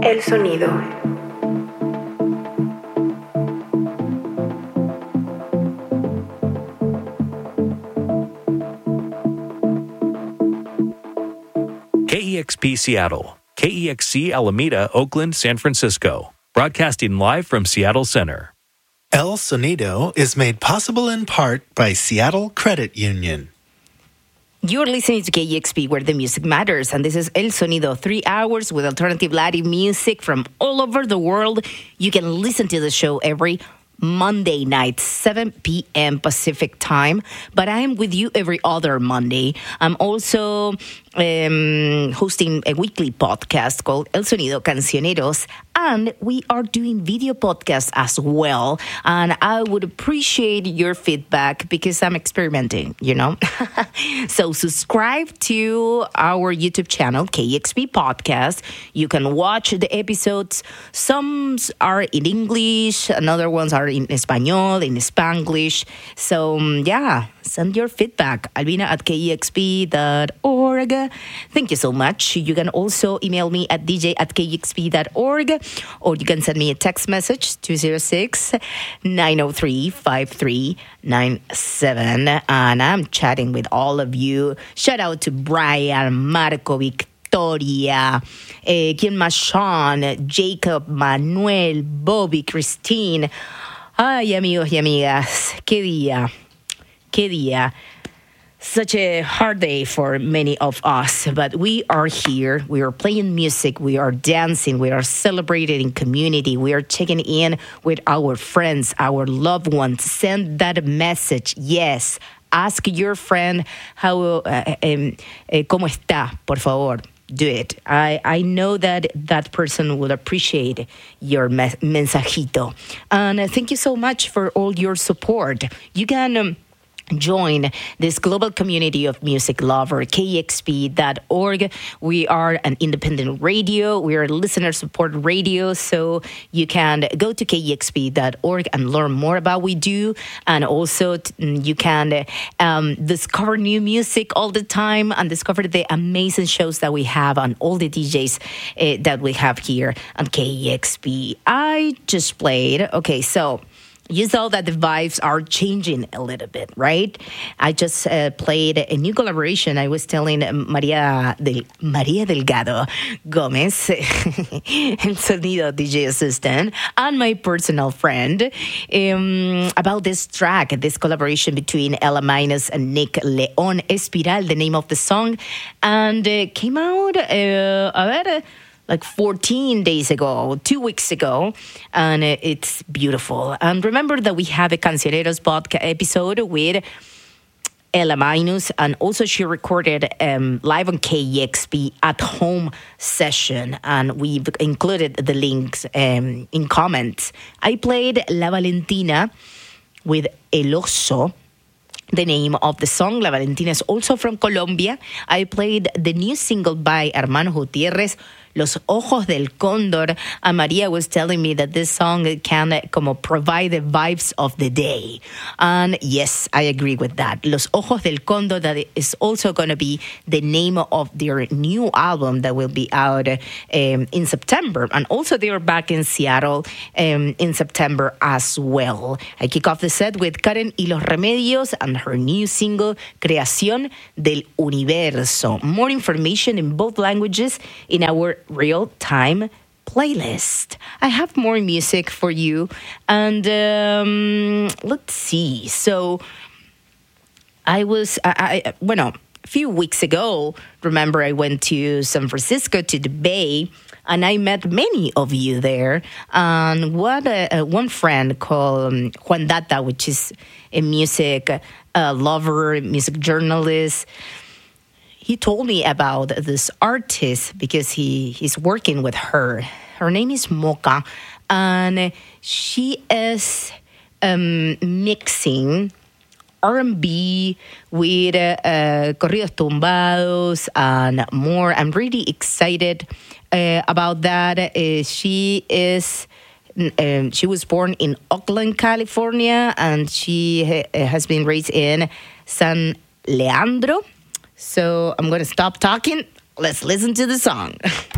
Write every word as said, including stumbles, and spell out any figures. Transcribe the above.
El sonido. K E X P Seattle, K E X C Alameda, Oakland, San Francisco. Broadcasting live from Seattle Center. El Sonido is made possible in part by Seattle Credit Union. You're listening to K E X P, where the music matters, and this is El Sonido, three hours with alternative Latin music from all over the world. You can listen to the show every Monday night, seven p.m. Pacific time, but I am with you every other Monday. I'm also um, hosting a weekly podcast called El Sonido Cancioneros, and we are doing video podcasts as well. And I would appreciate your feedback because I'm experimenting, you know. So subscribe to our YouTube channel, K E X P Podcast. You can watch the episodes. Some are in English, and other ones are in Espanol, in Spanglish. So, um, yeah, send your feedback. Albina at K E X P dot org. Thank you so much. You can also email me at D J at K E X P dot org, or you can send me a text message, two oh six, nine oh three, five three nine seven. And I'm chatting with all of you. Shout out to Brian, Marco, Victoria, eh, ¿quién más? Sean, Jacob, Manuel, Bobby, Christine. Ay, amigos y amigas, qué día, qué día. Such a hard day for many of us, but we are here. We are playing music. We are dancing. We are celebrating in community. We are checking in with our friends, our loved ones. Send that message. Yes. Ask your friend how, uh, um, uh, ¿cómo está? Por favor. Do it. I, I know that that person will appreciate your me- mensajito. And uh, thank you so much for all your support. You can... Um, Join this global community of music lover, K E X P dot org. We are an independent radio. We are listener support radio. So you can go to K E X P dot org and learn more about what we do. And also t- you can um, discover new music all the time and discover the amazing shows that we have on all the D Js uh, that we have here on K E X P. I just played. Okay, so... You saw that the vibes are changing a little bit, right? I just uh, played a new collaboration. I was telling Maria Del, Maria Delgado Gomez, El Sonido D J assistant, and my personal friend um, about this track, this collaboration between Ella Minus and Nick Leon, Espiral, the name of the song, and uh, came out uh, about like fourteen days ago, two weeks ago, and it's beautiful. And remember that we have a Cancioneros podcast episode with Ella Minus, and also she recorded um, live on K E X P at home session, and we've included the links um, in comments. I played La Valentina with El Oso. The name of the song, La Valentina, is also from Colombia. I played the new single by Hermano Gutiérrez, Los Ojos del Cóndor, and Maria was telling me that this song can como provide the vibes of the day. And yes, I agree with that. Los Ojos del Cóndor, that is also going to be the name of their new album that will be out um, in September. And also they are back in Seattle um, in September as well. I kick off the set with Karen y los Remedios and her new single, Creación del Universo. More information in both languages in our real-time playlist. I have more music for you, and um, let's see. So I was, I, I, bueno, a few weeks ago, remember I went to San Francisco, to the Bay, and I met many of you there. And what a, a, one friend called um, Juan Data, which is a music uh, lover, music journalist, he told me about this artist because he, he's working with her. Her name is Mocha, and she is um, mixing R and B with uh, corridos tumbados and more. I'm really excited uh, about that. Uh, she is... Um, she was born in Oakland, California, and she ha- has been raised in San Leandro. So I'm going to stop talking. Let's listen to the song.